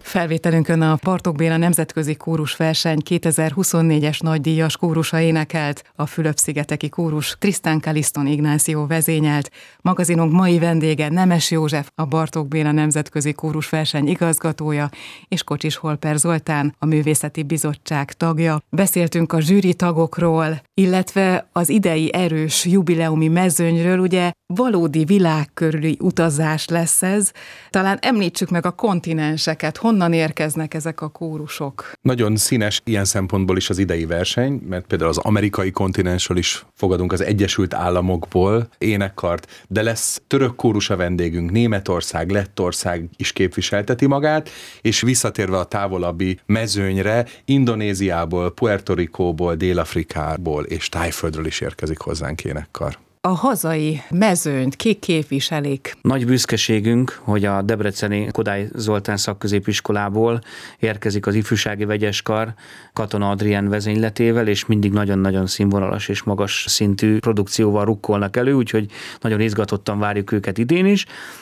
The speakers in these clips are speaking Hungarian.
Felvételünkön a Bartók Béla Nemzetközi Kórusverseny 2024-es nagydíjas kórusa énekelt, a Fülöp-szigeteki kórus Tristan Caliston Ignácio vezényelt. Magazinunk mai vendége Nemes József, a Bartók Béla Nemzetközi Kórusverseny igazgatója, és Kocsis Holper Zoltán, a Művészeti Bizottság tagja. Beszéltünk a zsűri tagokról, illetve az idei erős jubileumi mezőnyről, ugye valódi világkörüli utazás lesz ez. Talán említsük meg a kontinenseket, honnan érkeznek ezek a kórusok? Nagyon színes ilyen szempontból is az idei verseny, mert például az amerikai kontinensről is fogadunk, az Egyesült Államokból énekkart, de lesz török kórus a vendégünk, Németország, Lettország is képviselteti magát, és visszatérve a távolabbi mezőnyre, Indonéziából, Puerto Ricóból, Dél-Afrikából és Tájföldről is érkezik hozzánk énekkar. A hazai mezőnyt kik képviselik? Nagy büszkeségünk, hogy a debreceni Kodály Zoltán szakközépiskolából érkezik az ifjúsági vegyeskar Katona Adrien vezényletével, és mindig nagyon-nagyon színvonalas és magas szintű produkcióval rukkolnak elő, úgyhogy nagyon izgatottan várjuk őket idén is,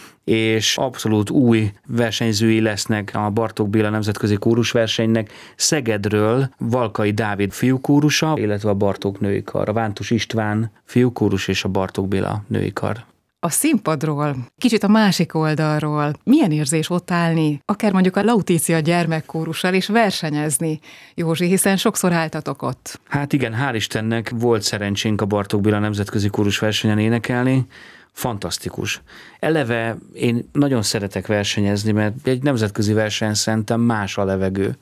és abszolút új versenyzői lesznek a Bartók Béla Nemzetközi Kórusversenynek. Szegedről Valkai Dávid fiúkórusa, illetve a Bartók női kar, a Vántus István fiúkórus és a Bartók Béla női kar. A színpadról, kicsit a másik oldalról, milyen érzés ott állni, akár mondjuk a Lautícia gyermekkórussal és versenyezni, Józsi, hiszen sokszor álltatok ott. Hát igen, hál' Istennek volt szerencsénk a Bartók Béla Nemzetközi Kórusversenyen énekelni. Fantasztikus. Eleve én nagyon szeretek versenyezni, mert egy nemzetközi verseny szerintem más a levegő.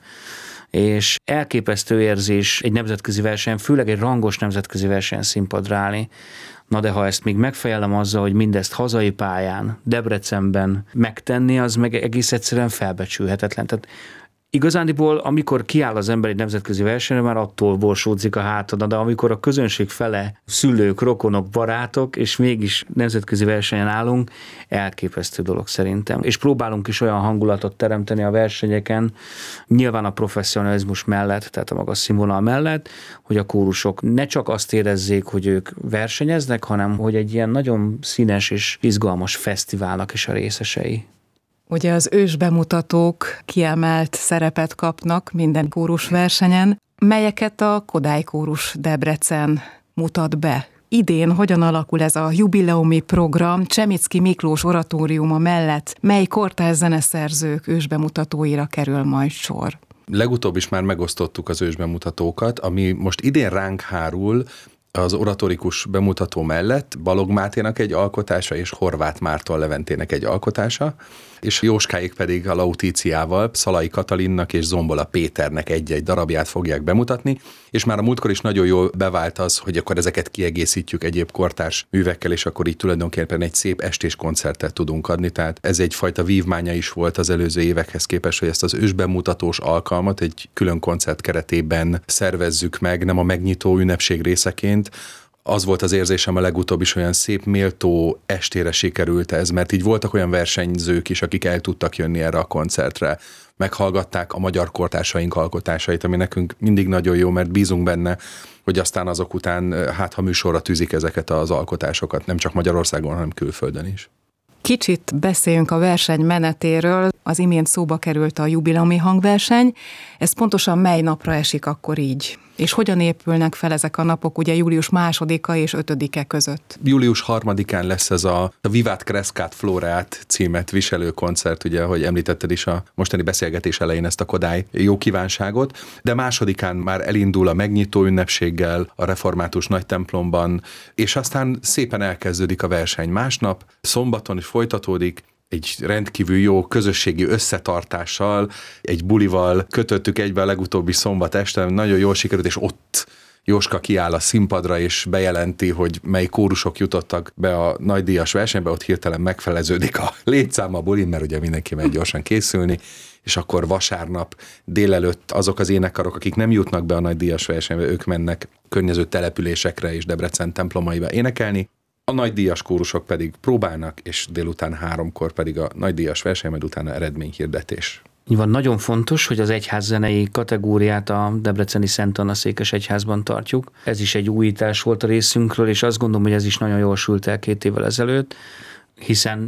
És elképesztő érzés egy nemzetközi verseny, főleg egy rangos nemzetközi verseny színpadra állni. Na de ha ezt még megfejelem azzal, hogy mindezt hazai pályán, Debrecenben megtenni, az meg egész egyszerűen felbecsülhetetlen. Tehát igazándiból, amikor kiáll az ember egy nemzetközi versenyre, már attól borsódzik a hátad, de amikor a közönség fele szülők, rokonok, barátok, és mégis nemzetközi versenyen állunk, elképesztő dolog szerintem. És próbálunk is olyan hangulatot teremteni a versenyeken, nyilván a professzionalizmus mellett, tehát a magas színvonal mellett, hogy a kórusok ne csak azt érezzék, hogy ők versenyeznek, hanem hogy egy ilyen nagyon színes és izgalmas fesztiválnak is a részesei. Ugye az ősbemutatók kiemelt szerepet kapnak minden kórusversenyen, melyeket a Kodály Kórus Debrecen mutat be. Idén hogyan alakul ez a jubileumi program Csemicki Miklós oratóriuma mellett, mely kortárs zeneszerzők ősbemutatóira kerül majd sor? Legutóbb is már megosztottuk az ősbemutatókat, ami most idén ránk hárul, az oratorikus bemutató mellett Balogh Máténak egy alkotása és Horváth Márton Leventének egy alkotása, és Jóskáik pedig a Lautíciával Szalai Katalinnak és Zombola Péternek egy-egy darabját fogják bemutatni, és már a múltkor is nagyon jól bevált az, hogy akkor ezeket kiegészítjük egyéb kortárs művekkel, és akkor így tulajdonképpen egy szép estés koncertet tudunk adni, tehát ez egyfajta vívmánya is volt az előző évekhez képest, hogy ezt az ősbemutatós alkalmat egy külön koncert keretében szervezzük meg, nem a megnyitó ünnepség részeként. Az volt az érzésem a legutóbb is, olyan szép, méltó estére sikerült ez, mert így voltak olyan versenyzők is, akik el tudtak jönni erre a koncertre. Meghallgatták a magyar kortársaink alkotásait, ami nekünk mindig nagyon jó, mert bízunk benne, hogy aztán azok után, hát ha műsorra tűzik ezeket az alkotásokat, nem csak Magyarországon, hanem külföldön is. Kicsit beszéljünk a verseny menetéről. Az imént szóba került a jubileumi hangverseny. Ez pontosan mely napra esik akkor így? És hogyan épülnek fel ezek a napok, ugye július 2-a és 5-e között? Július 3-án lesz ez a Vivat Crescat Floreat címet viselő koncert, ugye, ahogy említetted is a mostani beszélgetés elején ezt a Kodály jó kívánságot, de 2-án már elindul a megnyitó ünnepséggel a református nagytemplomban, és aztán szépen elkezdődik a verseny másnap, szombaton is folytatódik, egy rendkívül jó közösségi összetartással, egy bulival kötöttük egybe a legutóbbi szombat este, nagyon jól sikerült, és ott Jóska kiáll a színpadra, és bejelenti, hogy mely kórusok jutottak be a nagydíjas versenybe, ott hirtelen megfeleződik a létszám a bulin, mert ugye mindenki megy gyorsan készülni, és akkor vasárnap délelőtt azok az énekkarok, akik nem jutnak be a nagydíjas versenybe, ők mennek környező településekre és Debrecen templomaiba énekelni. A nagydíjas kórusok pedig próbálnak, és délután 3-kor pedig a nagydíjas verseny, majd utána eredményhirdetés. Nyilván nagyon fontos, hogy az egyházzenei kategóriát a debreceni Szent Anna székes egyházban tartjuk. Ez is egy újítás volt a részünkről, és azt gondolom, hogy ez is nagyon jól sült el 2 évvel ezelőtt, hiszen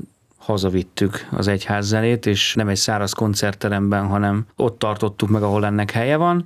hazavittük az egyház zenét, és nem egy száraz koncertteremben, hanem ott tartottuk meg, ahol ennek helye van,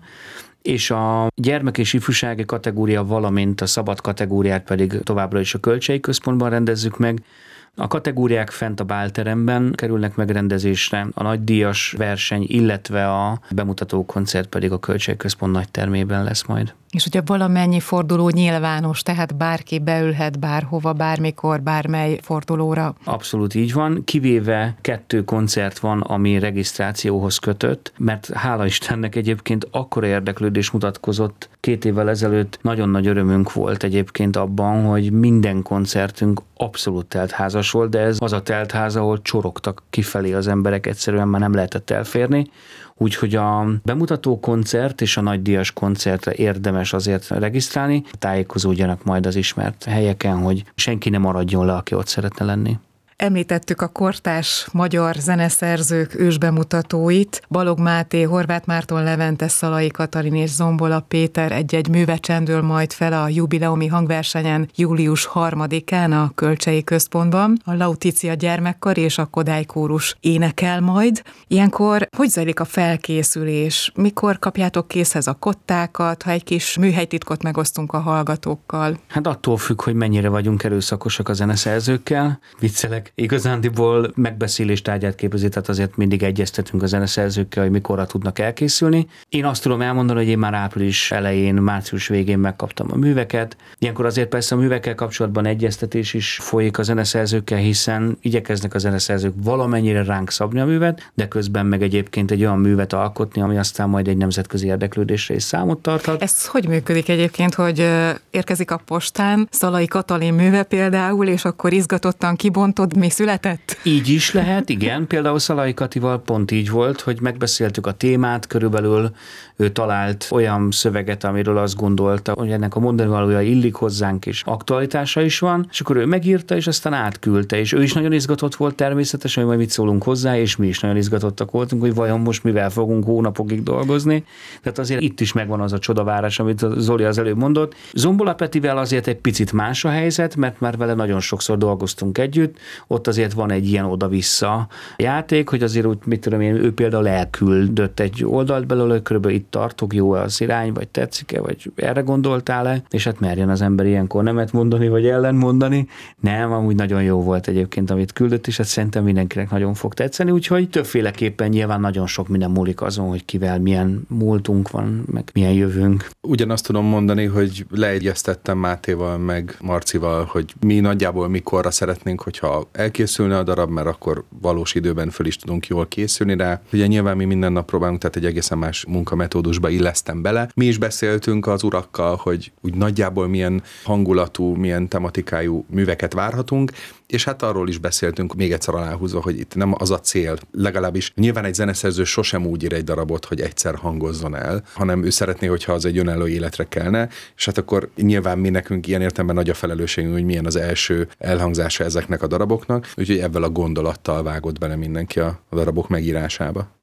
és a gyermek és ifjúsági kategória, valamint a szabad kategóriát pedig továbbra is a Kölcsei Központban rendezzük meg. A kategóriák fent a bálteremben kerülnek megrendezésre, a nagydíjas verseny, illetve a bemutató koncert pedig a Kölcsei Központ nagytermében lesz majd. És ugye valamennyi forduló nyilvános, tehát bárki beülhet bárhova, bármikor, bármely fordulóra. Abszolút így van, kivéve 2 koncert van, ami regisztrációhoz kötött, mert hála Istennek egyébként akkora érdeklődés mutatkozott 2 évvel ezelőtt, nagyon nagy örömünk volt egyébként abban, hogy minden koncertünk abszolút teltházas volt, de ez az a teltház, ahol csorogtak kifelé az emberek, egyszerűen már nem lehetett elférni. Úgyhogy a bemutató koncert és a nagydíjas koncertre érdemes azért regisztrálni, tájékozódjanak majd az ismert helyeken, hogy senki ne maradjon le, aki ott szeretne lenni. Említettük a kortárs magyar zeneszerzők ősbemutatóit. Balogh Máté, Horváth Márton Levente, Szalai Katalin és Zombola Péter egy-egy műve csendül majd fel a jubileumi hangversenyen július 3-án a Kölcsei Központban. A Lauticia gyermekkar és a Kodály kórus énekel majd. Ilyenkor hogy zajlik a felkészülés? Mikor kapjátok készhez a kottákat, ha egy kis műhelytitkot megosztunk a hallgatókkal? Hát attól függ, hogy mennyire vagyunk erőszakosak a zeneszerzőkkel. Viccelek. Igazándiból megbeszélés tárgyát képezi, tehát azért mindig egyeztetünk a zeneszerzőkkel, hogy mikorra tudnak elkészülni. Én azt tudom elmondani, hogy én már április elején, március végén megkaptam a műveket. Ilyenkor azért persze a művekkel kapcsolatban egyeztetés is folyik a zeneszerzőkkel, hiszen igyekeznek a zeneszerzők valamennyire ránk szabni a művet, de közben meg egyébként egy olyan művet alkotni, ami aztán majd egy nemzetközi érdeklődésre is számot tarthat. Ez hogy működik egyébként, hogy érkezik a postán Szalai Katalin műve például, és akkor izgatottan kibontod, mi született? Így is lehet, igen. Például Szalai Katival pont így volt, hogy megbeszéltük a témát, körülbelül ő talált olyan szöveget, amiről azt gondolta, hogy ennek a mondani valója illik hozzánk, és aktualitása is van, és akkor ő megírta, és aztán átküldte, és ő is nagyon izgatott volt természetesen, hogy majd mit szólunk hozzá, és mi is nagyon izgatottak voltunk, hogy vajon most mivel fogunk hónapokig dolgozni. Tehát azért itt is megvan az a csodavárás, amit Zoli az előbb mondott. Zombola Petivel azért egy picit más a helyzet, mert már vele nagyon sokszor dolgoztunk együtt, ott azért van egy ilyen oda-vissza játék, hogy azért úgy, mit tudom én, ő például elküldött egy oldalt belőle, körülbelül itt tartok, jó-e az irány, vagy tetszik-e, vagy erre gondoltál-e, és hát merjen az ember ilyenkor nemet mondani, vagy ellen mondani. Nem, amúgy nagyon jó volt egyébként, amit küldött, és hát szerintem mindenkinek nagyon fog tetszeni, úgyhogy többféleképpen nyilván nagyon sok minden múlik azon, hogy kivel milyen múltunk van, meg milyen jövőnk. Ugyanazt tudom mondani, hogy leegyeztettem Mátéval, meg Marcival, hogy mi nagyjából mikorra szeretnénk, hogyha elkészülne a darab, mert akkor valós időben föl is tudunk jól készülni rá. Ugye nyilván mi minden nap próbálunk, tehát egy egészen más munkametódusba illesztem bele. Mi is beszéltünk az urakkal, hogy úgy nagyjából milyen hangulatú, milyen tematikájú műveket várhatunk, és hát arról is beszéltünk, még egyszer aláhúzva, hogy itt nem az a cél, legalábbis nyilván egy zeneszerző sosem úgy ír egy darabot, hogy egyszer hangozzon el, hanem ő szeretné, hogyha az egy önálló életre kelne, és hát akkor nyilván mi nekünk ilyen értelemben nagy a felelősségünk, hogy milyen az első elhangzása ezeknek a daraboknak, úgyhogy ebből a gondolattal vágott bele mindenki a darabok megírásába.